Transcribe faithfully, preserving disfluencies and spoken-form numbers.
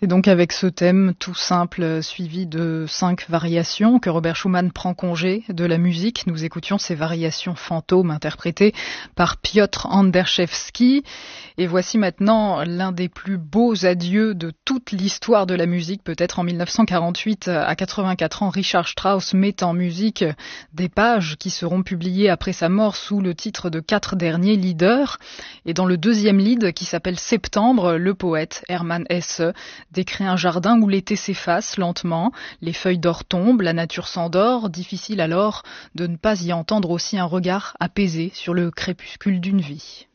C'est donc avec ce thème tout simple, suivi de cinq variations, que Robert Schumann prend congé de la musique. Nous écoutions ces variations fantômes interprétées par Piotr Anderszewski. Et voici maintenant l'un des plus beaux adieux de toute l'histoire de la musique. Peut-être en mille neuf cent quarante-huit, à quatre-vingt-quatre ans, Richard Strauss met en musique des pages qui seront publiées après sa mort sous le titre de Quatre derniers leaders. Et dans le deuxième lead, qui s'appelle Septembre, le poète Hermann Hesse décrit un jardin où l'été s'efface lentement, les feuilles d'or tombent, la nature s'endort, difficile alors de ne pas y entendre aussi un regard apaisé sur le crépuscule d'une vie.